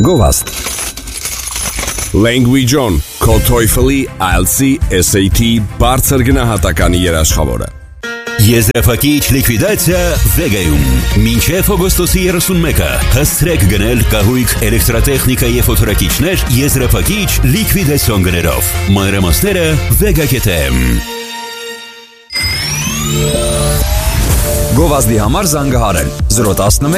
Գովաստ Language On, քո TOEFL-ի, IELTS-ի, SAT բարձր գնահատականի երաշխավորը։ Եզրափակիչ լիկվիդացիա Վեգայում։ Մինչև օգոստոսի 31-ը հաստրեք գնել կահույք էլեկտրատեխնիկա եւ ֆոտորակիչներ եզրափակիչ լիկվիդացիոն գներով։ Մանրամասները Vega.am։ Գովազդի համար զանգահարել 011